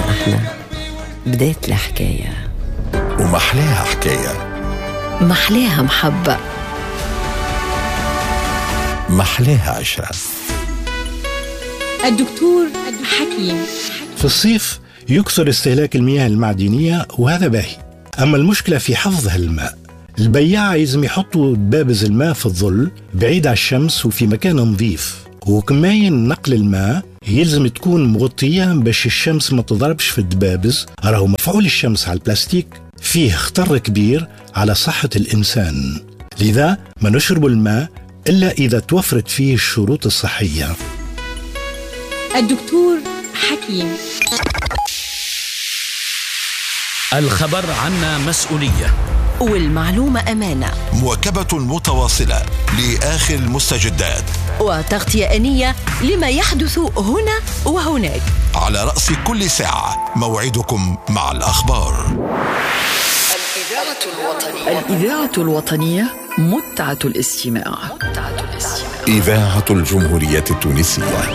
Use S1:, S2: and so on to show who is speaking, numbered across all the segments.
S1: احنا بداية الحكاية،
S2: ومحلاها حكاية،
S1: محلاها محبة،
S2: محلاها عشرة.
S3: الدكتور حكيم.
S4: في الصيف يكثر استهلاك المياه المعدنية وهذا باهي، أما المشكلة في حفظ هالماء. البياع لازم يحطوا دبابز الماء في الظل بعيد عن الشمس وفي مكان نظيف، وكمان نقل الماء يلزم تكون مغطية باش الشمس ما تضربش في الدبابز. راهو مفعول الشمس على البلاستيك فيه خطر كبير على صحة الإنسان، لذا ما نشرب الماء إلا إذا توفرت فيه الشروط الصحية.
S3: الدكتور حكيم.
S5: الخبر عنا مسؤولية،
S1: والمعلومة أمانة،
S2: مواكبة متواصلة لآخر المستجدات،
S1: وتغطية آنية لما يحدث هنا وهناك.
S2: على رأس كل ساعة موعدكم مع الأخبار.
S6: الإذاعة الوطنية متعة الاستماع.
S2: إذاعة الجمهورية التونسية.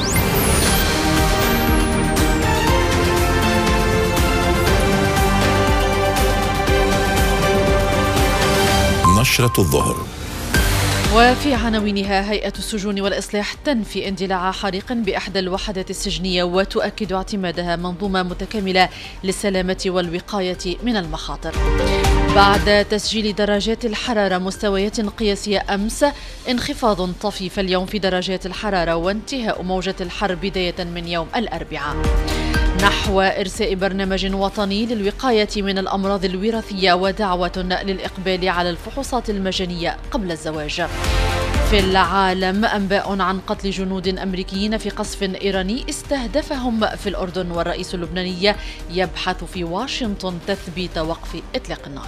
S2: نشرة الظهر.
S7: وفي عناوينها: هيئة السجون والإصلاح تنفي اندلاع حريق بإحدى الوحدات السجنية وتؤكد اعتمادها منظومة متكاملة للسلامة والوقاية من المخاطر. بعد تسجيل درجات الحرارة مستويات قياسية أمس، انخفاض طفيف اليوم في درجات الحرارة وانتهاء موجة الحر بداية من يوم الأربعاء. نحو إرساء برنامج وطني للوقاية من الأمراض الوراثية ودعوة للإقبال على الفحوصات المجانية قبل الزواج. في العالم أنباء عن قتل جنود أمريكيين في قصف إيراني استهدفهم في الأردن، والرئيس اللبناني يبحث في واشنطن تثبيت وقف إطلاق النار.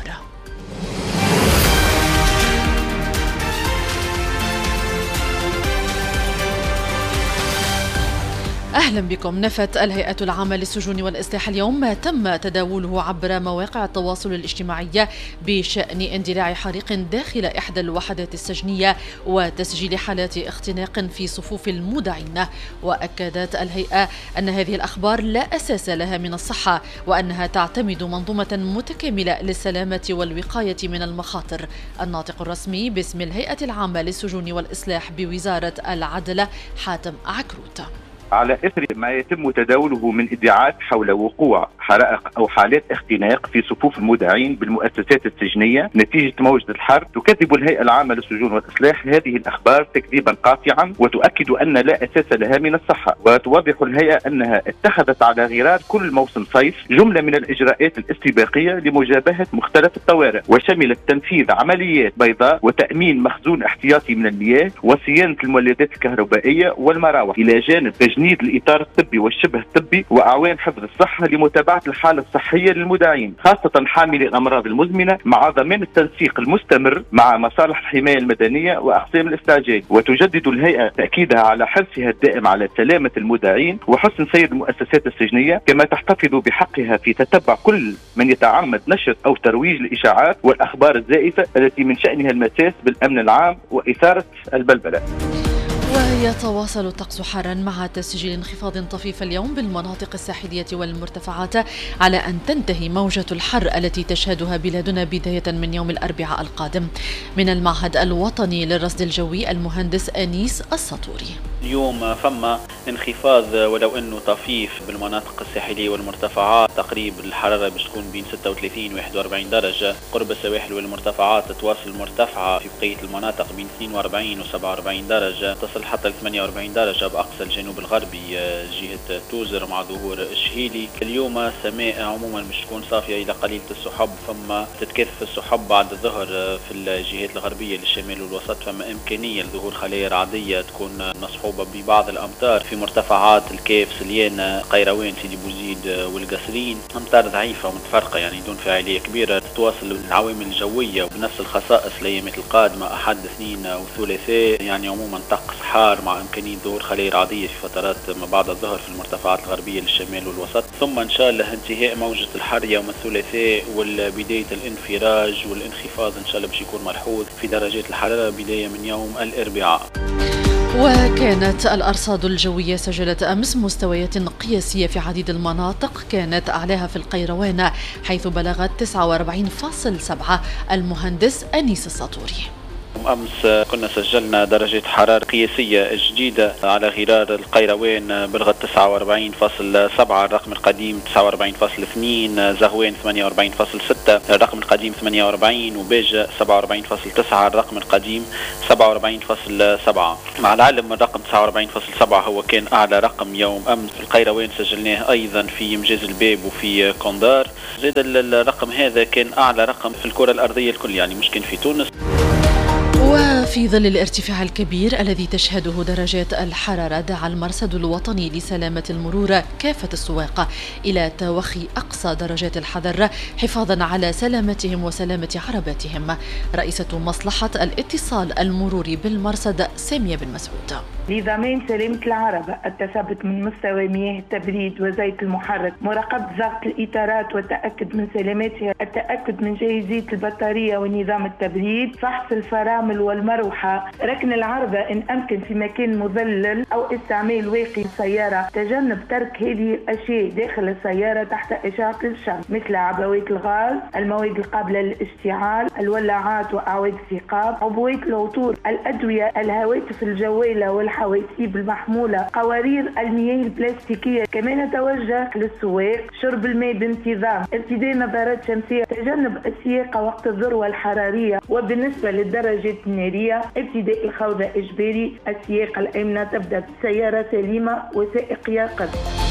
S7: أهلا بكم. نفت الهيئة العامة للسجون والإصلاح اليوم ما تم تداوله عبر مواقع التواصل الاجتماعي بشأن اندلاع حريق داخل إحدى الوحدات السجنية وتسجيل حالات اختناق في صفوف المودعين. وأكدت الهيئة أن هذه الأخبار لا أساس لها من الصحة، وأنها تعتمد منظومة متكاملة للسلامة والوقاية من المخاطر. الناطق الرسمي باسم الهيئة العامة للسجون والإصلاح بوزارة العدل حاتم عكروت:
S8: على إثر ما يتم تداوله من ادعاءات حول وقوع حرائق أو حالات اختناق في صفوف المودعين بالمؤسسات السجنية نتيجة موجة الحر، تكذب الهيئة العامة للسجون والإصلاح هذه الأخبار تكذيبا قاطعا، وتؤكد أن لا أساس لها من الصحة. وتوضح الهيئة أنها اتخذت على غرار كل موسم صيف جملة من الإجراءات الاستباقية لمجابهة مختلف الطوارئ، وشملت تنفيذ عمليات بيضاء وتأمين مخزون احتياطي من المياه وصيانة المولدات الكهربائية والمراوح، إلى جانب تجنيد الإطار الطبي والشبه الطبي وأعوان حفظ الصحة لمتابعة الحالة الصحية للمودعين، خاصة حاملي الأمراض المزمنة، مع ضمان التنسيق المستمر مع مصالح الحماية المدنية وأقسام الاستعجال. وتجدد الهيئة تأكيدها على حرصها الدائم على سلامة المودعين وحسن سير المؤسسات السجنية، كما تحتفظ بحقها في تتبع كل من يتعمد نشر أو ترويج الإشاعات والأخبار الزائفة التي من شأنها المساس بالأمن العام وإثارة البلبلة.
S7: ويتواصل الطقس حارا مع تسجيل انخفاض طفيف اليوم بالمناطق الساحلية والمرتفعات، على أن تنتهي موجة الحر التي تشهدها بلادنا بداية من يوم الأربعاء القادم. من المعهد الوطني للرصد الجوي المهندس أنيس السطوري:
S9: اليوم فما انخفاض ولو انه طفيف بالمناطق الساحليه والمرتفعات، تقريبا الحراره باش تكون بين 36 و 41 درجه، قرب السواحل والمرتفعات تواصل مرتفعه في بقيه المناطق بين 42 و 47 درجه، تصل حتى ل 48 درجه باقصى الجنوب الغربي جهه توزر مع ظهور الشهيلي. اليوم السماء عموما مش تكون صافيه الى قليله السحب، فما تتكاثف السحب بعد الظهر في الجهات الغربيه للشمال والوسط، فما امكانيه لظهور خلايا رعديه تكون مصحوبه ببعض الأمطار في مرتفعات الكيف، سليانة، قيروان، سيدي بوزيد والقصرين. أمطار ضعيفة ومتفرقة يعني دون فاعلية كبيرة. تتواصل العوامل الجوية بنفس الخصائص الأيامات القادمة، أحد، اثنين وثلاثاء، يعني عموما طقس حار مع إمكانية ظهور خلايا رعدية في فترات ما بعد الظهر في المرتفعات الغربية للشمال والوسط، ثم إن شاء الله انتهاء موجة الحر يوم الثلاثاء والبداية الانفراج والانخفاض إن شاء الله باش يكون ملحوظ في درجات الحرارة بداية من يوم الأربعاء.
S7: وكانت الأرصاد الجوية سجلت أمس مستويات قياسية في عديد المناطق، كانت أعلاها في القيروان حيث بلغت 49.7. المهندس أنيس الساطوري.
S9: أمس كنا سجلنا درجة حرارة قياسية جديدة على غرار القيروان بلغت 49.7، الرقم القديم 49.2، زغوان 48.6، الرقم القديم 48، وباجة 47.9، الرقم القديم 47.7. مع العلم الرقم 49.7 هو كان أعلى رقم يوم أمس في القيروان، سجلناه أيضا في مجاز الباب وفي كوندار. زاد الرقم هذا كان أعلى رقم في الكرة الأرضية الكل، يعني مش كان في تونس.
S7: وفي ظل الارتفاع الكبير الذي تشهده درجات الحرارة، دعا المرصد الوطني لسلامة المرور كافة السواق إلى توخي أقصى درجات الحذر حفاظا على سلامتهم وسلامة عرباتهم. رئيسة مصلحة الاتصال المروري بالمرصد سامية بن مسعود.
S10: لضمان سلامة العربة التثبت من مستوى مياه التبريد وزيت المحرك، مراقبة ضغط الإطارات والتأكد من سلامتها، التأكد من جاهزية البطارية ونظام التبريد، فحص الفرامل والمروحة، ركن العربة إن أمكن في مكان مظلل أو استعمال واقي السيارة، تجنب ترك هذه الأشياء داخل السيارة تحت إشعاع الشمس مثل عبوات الغاز، المواد القابلة للاشتعال، الولاعات وأعواد الثقاب، عبوات العطور، الأدوية، الهواتف الجوالة والحواسيب المحمولة، قوارير المياه البلاستيكية. كما نتوجه للسواق شرب الماء بانتظام، ارتداء نظارات شمسية، تجنب السياقة وقت الذروة الحرارية. وبالنسبة للدرجات النارية، ابتداء الخوذة إجباري، السياقة الآمنة تبدأ بسيارة سليمة وسائق يقظ.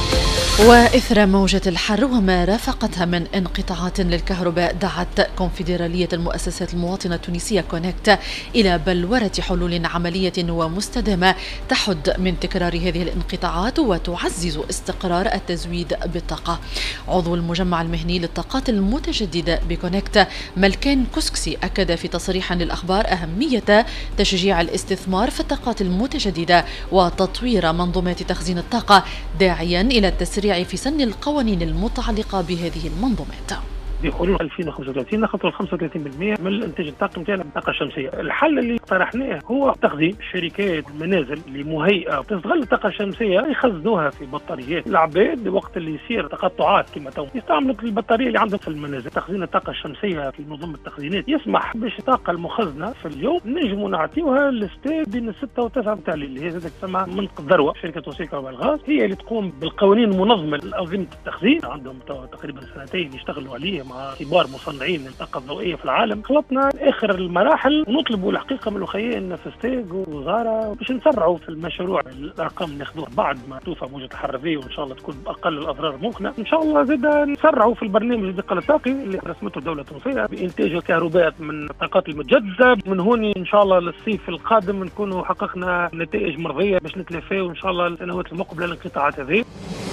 S7: وإثر موجة الحر وما رافقتها من انقطاعات للكهرباء، دعت كونفدرالية المؤسسات المواطنة التونسية كونكت إلى بلورة حلول عملية ومستدامة تحد من تكرار هذه الانقطاعات وتعزز استقرار التزويد بالطاقة. عضو المجمع المهني للطاقات المتجددة بكونكت ملكان كسكسي أكد في تصريح للأخبار أهمية تشجيع الاستثمار في الطاقات المتجددة وتطوير منظومات تخزين الطاقة، داعيا إلى التسريع في سن القوانين المتعلقة بهذه المنظومات.
S11: بحلول 2035 نخطر 35% من الانتاج الطاقي نتاعنا بالطاقه الشمسيه. الحل اللي اقترحناه هو تخزين الشركات المنازل اللي مهيئه تستغل الطاقه الشمسيه يخزنوها في بطاريات. العباد وقت اللي يصير تقطعات كما تو يستعملوا البطاريه اللي عندهم في المنازل. تخزين الطاقه الشمسيه في نظام التخزينات يسمح باش الطاقه المخزنه في اليوم نجموا نعطيوها للستاد بين 6 و 9 تاع الليل، اللي هي تسمى منطقه ذروه. شركه توسيع والغاز هي اللي تقوم بالقوانين المنظمه لانظمه التخزين، عندهم تقريبا سنتين يشتغلوا عليه مع كبار مصنعين للطاقه الضوئيه في العالم. خلطنا اخر المراحل ونطلبوا الحقيقه من الاخوين النفستيج ووزاره باش نسرعوا في المشروع. الارقام ناخذوها بعد ما توفى موجه الحراريه وان شاء الله تكون باقل الاضرار ممكنه. ان شاء الله زاد نسرعوا في البرنامج الانتقال الطاقي اللي رسمته الدوله التونسيه بانتاج الكهرباء من الطاقات المتجدده. من هون ان شاء الله للصيف القادم نكونوا حققنا نتائج مرضيه باش نتلافاو ان شاء الله السنوات المقبله الانقطاعات هذه.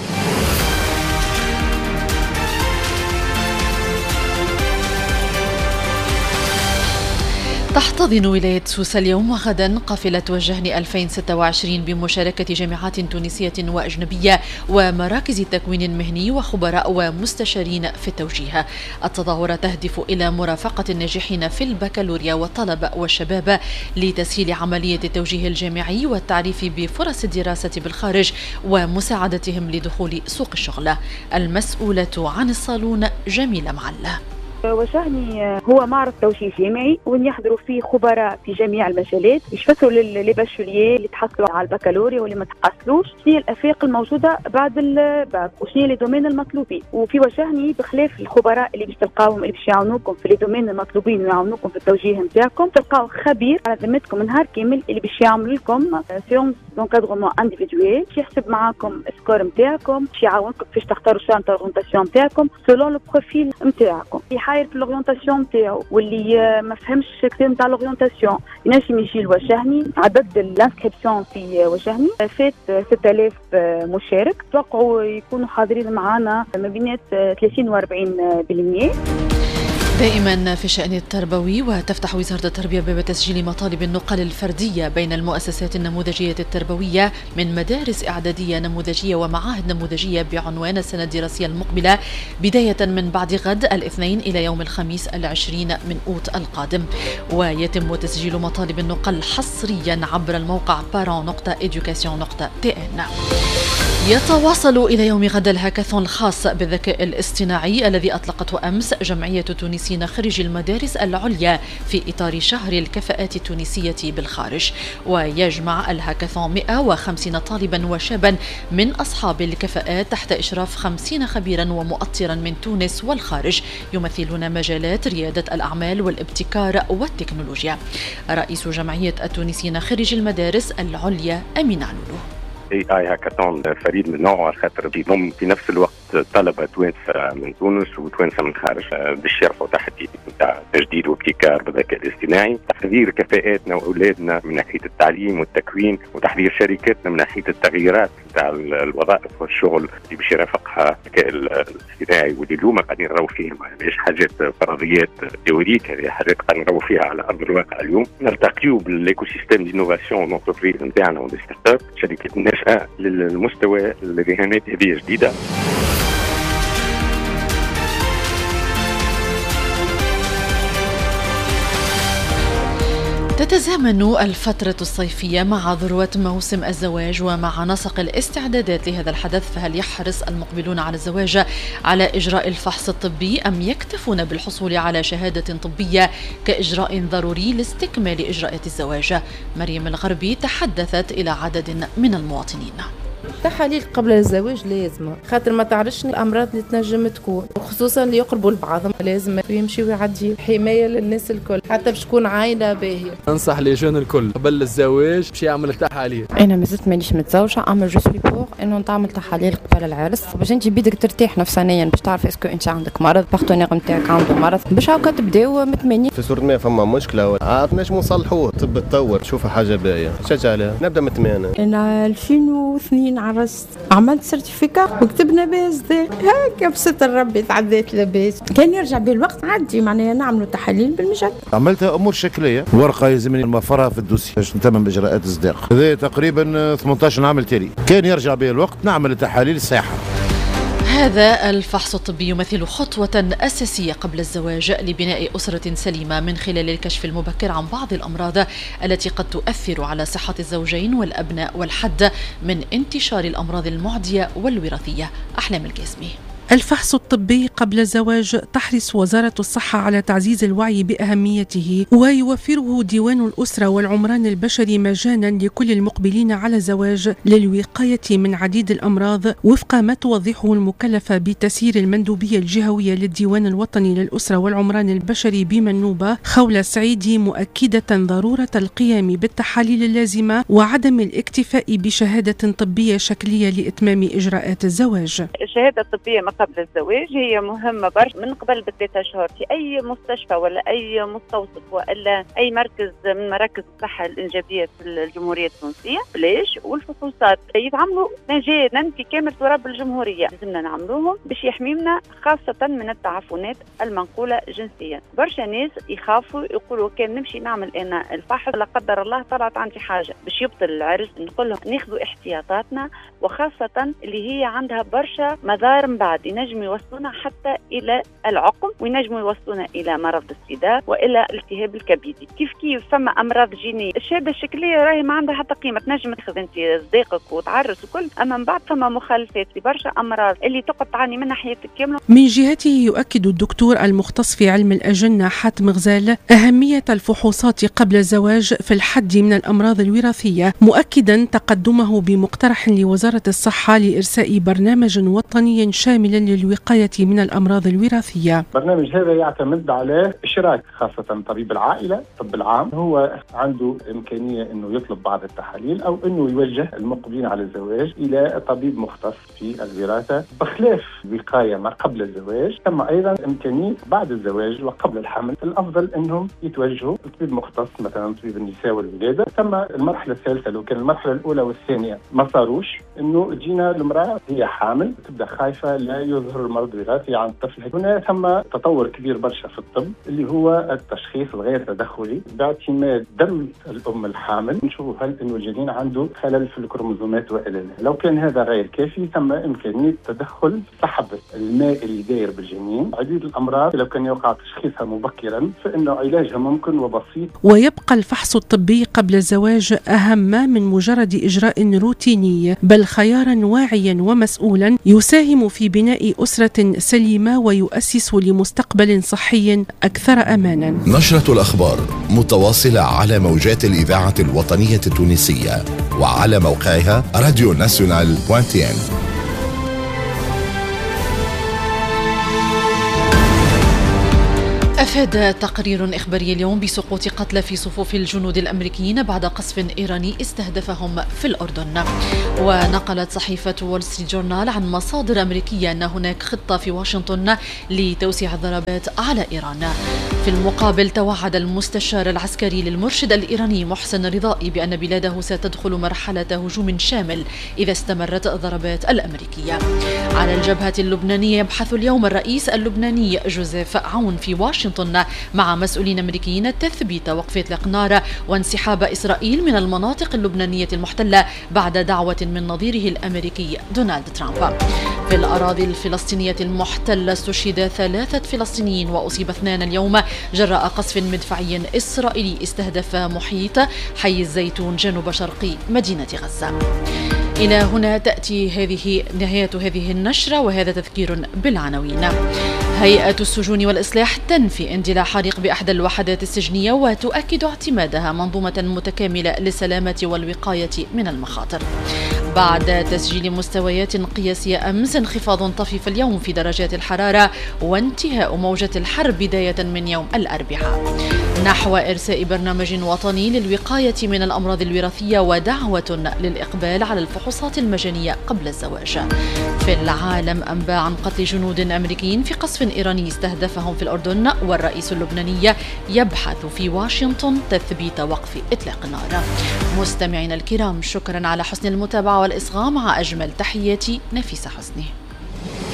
S7: تحتضن ولاية سوسة اليوم وغدا قافلة وجهني 2026 بمشاركة جامعات تونسية وأجنبية ومراكز تكوين مهني وخبراء ومستشارين في التوجيه. التظاهرة تهدف إلى مرافقة الناجحين في البكالوريا والطلبة والشباب لتسهيل عملية التوجيه الجامعي والتعريف بفرص الدراسة بالخارج ومساعدتهم لدخول سوق الشغل. المسؤولة عن الصالون جميلة معلة.
S12: وجهني هو معرض توجيه جامعي وين يحضروا فيه خبراء في جميع المجالات يشفتوا للباشولييه اللي تحصلوا على البكالوريا واللي ما تحصلوش، شنو الافاق الموجوده بعد الباك وشنو لي دومين المطلوبين. وفي وجهني بخلاف الخبراء اللي باش تلقاوهم اللي باش يعاونوكم في لي دومين المطلوبين ويعاونوكم في التوجيه نتاعكم، تلقاو خبير على ذمتكم نهار كامل اللي باش يعمل لكم سيونس دونكادغمون انديفيدويل، باش يحسب معاكم السكور نتاعكم، باش يعاونكم كيفاش تختاروا شان اورينتاسيون نتاعكم سولون لو بروفيل نتاعكم. حاير في الاورينتاسيون نتاعو واللي ما فهمش كثير نتاع الاورينتاسيون ينجم يجي لوجهني. عدد الانسكريبسيون في وجهني فات 6000 مشارك، توقعوا يكونوا حاضرين معنا ما بين 30 و 40%.
S7: دائما في الشأن التربوي، وتفتح وزارة التربية باب تسجيل مطالب النقل الفردية بين المؤسسات النموذجية التربوية من مدارس إعدادية نموذجية ومعاهد نموذجية بعنوان السنة الدراسية المقبلة بداية من بعد غد الاثنين إلى يوم الخميس 20 من أوت القادم. ويتم تسجيل مطالب النقل حصريا عبر الموقع parents.education.tn. يتواصل إلى يوم غد الهاكاثون الخاص بالذكاء الاصطناعي الذي أطلقته أمس جمعية تونسيين خريج المدارس العليا في إطار شهر الكفاءات التونسية بالخارج. ويجمع الهاكاثون 150 طالبا وشابا من أصحاب الكفاءات تحت إشراف 50 خبيرا ومؤطرا من تونس والخارج يمثلون مجالات ريادة الأعمال والابتكار والتكنولوجيا. رئيس جمعية التونسيين خريج المدارس العليا أمين علولو:
S13: AI هاكاثون فريد من نوعه، خاطر بيضم في نفس الوقت طلبة توانسة من تونس وتوانسة من خارج باش يرفعوا تحدي نتاع تجديد وابتكار بالذكاء الاصطناعي، تحضير كفاءاتنا واولادنا من ناحية التعليم والتكوين، وتحضير شركاتنا من ناحية التغييرات نتاع الوظائف والشغل اللي باش يرافقها الذكاء الاصطناعي، واللي اليوم قاعدين نراو فيهم مش حاجات فرضيات تيوريك، هذه حاجات قاعدين نراو فيها على ارض الواقع. اليوم نلتقيو بالايكو سيستيم دينوفاسيون ونونتربريز نتاعنا والستارت اب، شركات ناشئة للمستوى الرهانات هذه جديدة.
S7: تتزامن الفترة الصيفية مع ذروة موسم الزواج، ومع نسق الاستعدادات لهذا الحدث، فهل يحرص المقبلون على الزواج على إجراء الفحص الطبي أم يكتفون بالحصول على شهادة طبية كإجراء ضروري لاستكمال إجراءات الزواج؟ مريم الغربي تحدثت إلى عدد من المواطنين.
S14: التحاليل قبل الزواج لازم، خاطر ما تعرفش الامراض اللي تنجم تكون، وخصوصا اللي يقربوا لبعضهم لازم يمشي ويعدي، حمايه للناس الكل حتى باش تكون عائله باهيه.
S15: انصح لي جون الكل قبل الزواج باش يعمل التحاليل.
S14: انا مازلت مانيش متزوجه، اما جو سوي بور انه نتعمل تحاليل قبل العرس باش انت بيدك ترتاح نفسانيا، باش تعرف اسكو انت عندك مرض، بارتنير نتاعك عنده مرض، باش هكا تبداو متمنين.
S16: في صورة ما فما مشكله نجمو نصلحوه، الطب تطور، تشوفها حاجه باهيه، شجع عليها، نبدا متمانن.
S14: انا 2002 عرست، عملت سيرتيفيكا وكتبنا باز هكا بستر ربي تعديت لاباس، كان يرجع بالوقت عدي معناها نعملوا تحاليل بالمجد.
S17: عملتها امور شكليه، ورقه يلزمني نوفرها في الدوسي باش نتمم باجراءات الصداق، هذا تقريبا 18 عام تالي، كان يرجع به الوقت نعمل التحاليل الصحيحه.
S7: هذا الفحص الطبي يمثل خطوة أساسية قبل الزواج لبناء أسرة سليمة من خلال الكشف المبكر عن بعض الأمراض التي قد تؤثر على صحة الزوجين والأبناء، والحد من انتشار الأمراض المعدية والوراثية. أحلام القاسمي.
S18: الفحص الطبي قبل الزواج تحرص وزارة الصحة على تعزيز الوعي بأهميته، ويوفره ديوان الأسرة والعمران البشري مجانا لكل المقبلين على الزواج للوقاية من عديد الأمراض، وفق ما توضحه المكلفة بتسيير المندوبية الجهوية للديوان الوطني للأسرة والعمران البشري بمنوبة خولة السعيدي، مؤكدة ضرورة القيام بالتحاليل اللازمة وعدم الاكتفاء بشهادة طبية شكلية لإتمام إجراءات الزواج.
S12: الشهادة الطبية قبل الزواج هي مهمة برشا من قبل ب3 شهور في أي مستشفى ولا أي مستوصف ولا أي مركز من مراكز الصحة الإنجابية في الجمهورية التونسية. ليش؟ والفحوصات يتعملوا مجانا في كامل تراب الجمهورية، لازمنا نعملوهم باش يحمينا خاصة من التعفنات المنقولة جنسيا. برشا ناس يخافوا يقولوا كان نمشي نعمل أنا الفحص لا قدر الله طلعت عندي حاجة باش يبطل العرس، نقول لهم ناخذوا احتياطاتنا، وخاصة اللي هي عندها برشا مضار من بعد ينجموا يوصلونا حتى إلى العقم، وينجموا يوصلونا إلى مرض السيدا وإلى التهاب الكبدي. كيف فما أمراض جينية، الشهادة الشكلية راهي ما عندها حتى قيمة، تنجم تاخذ أنت صديقك وتعرس وكل، أما من بعد فما مخالفات لبرشا أمراض اللي تقعد تعاني منها حياتك كاملة.
S18: من جهته يؤكد الدكتور المختص في علم الأجنة حاتم غزال أهمية الفحوصات قبل الزواج في الحد من الأمراض الوراثية، مؤكدا تقدمه بمقترح لوزارة الصحة لإرساء برنامج وطني شاملا للوقاية من الأمراض الوراثية.
S19: برنامج هذا يعتمد على إشراك خاصة طبيب العائلة، الطب العام، هو عنده إمكانية أنه يطلب بعض التحاليل أو أنه يوجه المقبلين على الزواج إلى طبيب مختص في الوراثة. بخلاف الوقاية ما قبل الزواج، ثم أيضا إمكانية بعد الزواج وقبل الحمل، الأفضل أنهم يتوجهوا لطبيب مختص، مثلا طبيب النساء والولادة. ثم المرحلة الثالثة، لو كان المرحلة الأولى والثانية ما صاروش، أنه تجينا المرأة هي حامل تبدأ خايفة لا يظهر المرض الوراثي عند الطفل. هنا ثم تطور كبير برشا في الطب اللي هو التشخيص الغير تدخلي باعتماد دم الأم الحامل، نشوف هل إنه الجنين عنده خلل في الكروموزومات وإلا لا. لو كان هذا غير كافي ثم إمكانية تدخل سحب الماء اللي داير بالجنين. عديد الأمراض لو كان يوقع تشخيصها مبكرا فإنه علاجها ممكن وبسيط.
S18: ويبقى الفحص الطبي قبل الزواج أهم من مجرد إجراء روتيني، بل خيارا واعيا ومسؤولا يساهم في بناء أسرة سليمة ويؤسس لمستقبل صحي أكثر أمانا.
S2: نشرة الأخبار متواصلة على موجات الإذاعة الوطنية التونسية وعلى موقعها radionational.tn.
S7: أفاد تقرير إخباري اليوم بسقوط قتلى في صفوف الجنود الأمريكيين بعد قصف إيراني استهدفهم في الأردن. ونقلت صحيفة وول ستريت جورنال عن مصادر أمريكية أن هناك خطة في واشنطن لتوسيع الضربات على إيران. في المقابل توعد المستشار العسكري للمرشد الإيراني محسن رضائي بأن بلاده ستدخل مرحلة هجوم شامل إذا استمرت الضربات الأمريكية. على الجبهة اللبنانية يبحث اليوم الرئيس اللبناني جوزيف عون في واشنطن مع مسؤولين أمريكيين تثبيت وقف إطلاق نار وانسحاب إسرائيل من المناطق اللبنانية المحتلة بعد دعوة من نظيره الأمريكي دونالد ترامب. في الأراضي الفلسطينية المحتلة استشهد 3 فلسطينيين وأصيب 2 اليوم جراء قصف مدفعي إسرائيلي استهدف محيط حي الزيتون جنوب شرقي مدينة غزة. إلى هنا تأتي نهاية هذه النشرة، وهذا تذكير بالعناوين. هيئة السجون والإصلاح تنفي اندلاع حريق بأحدى الوحدات السجنية وتؤكد اعتمادها منظومة متكاملة للسلامة والوقاية من المخاطر. بعد تسجيل مستويات قياسية أمس انخفاض طفيف اليوم في درجات الحرارة وانتهاء موجة الحر بداية من يوم الأربعاء. نحو إرساء برنامج وطني للوقاية من الأمراض الوراثية ودعوة للإقبال على الفحوصات المجانية قبل الزواج. في العالم أنباء عن قتل جنود أمريكيين في قصف إيراني استهدفهم في الأردن، والرئيس اللبناني يبحث في واشنطن تثبيت وقف إطلاق النار. مستمعينا الكرام، شكرا على حسن المتابعة والإصغاء. مع أجمل تحياتي نفيسة حسني.